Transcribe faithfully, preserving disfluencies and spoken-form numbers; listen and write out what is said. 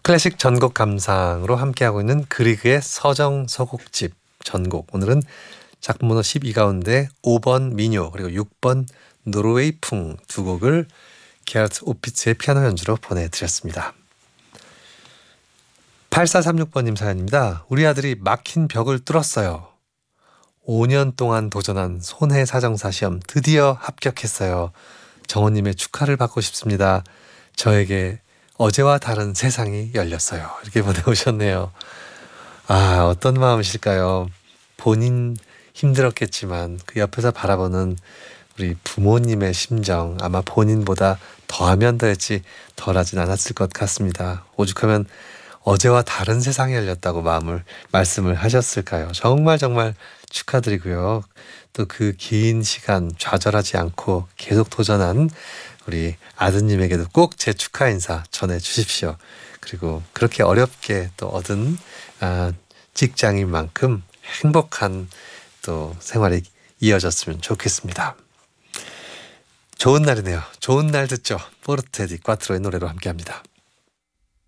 클래식 전곡 감상으로 함께하고 있는 그리그의 서정 서곡집 전곡. 오늘은 작품 번호 십이 가운데 오 번 미뇨 그리고 육 번 노르웨이 풍 두 곡을 게르트 오피츠의 피아노 연주로 보내드렸습니다. 팔사삼육 번님 사연입니다. 우리 아들이 막힌 벽을 뚫었어요. 오 년 동안 도전한 손해사정사 시험 드디어 합격했어요. 정호님의 축하를 받고 싶습니다. 저에게 어제와 다른 세상이 열렸어요. 이렇게 보내오셨네요. 아, 어떤 마음이실까요? 본인 힘들었겠지만 그 옆에서 바라보는 우리 부모님의 심정, 아마 본인보다 더하면 더했지 덜하진 않았을 것 같습니다. 오죽하면 어제와 다른 세상이 열렸다고 마음을 말씀을 하셨을까요? 정말 정말 축하드리고요. 또 그 긴 시간 좌절하지 않고 계속 도전한 우리 아드님에게도 꼭 제 축하 인사 전해주십시오. 그리고 그렇게 어렵게 또 얻은 아, 직장인 만큼 행복한 또 생활이 이어졌으면 좋겠습니다. 좋은 날이네요. 좋은 날 듣죠. 포르테 디 꽈트로의 노래로 함께합니다.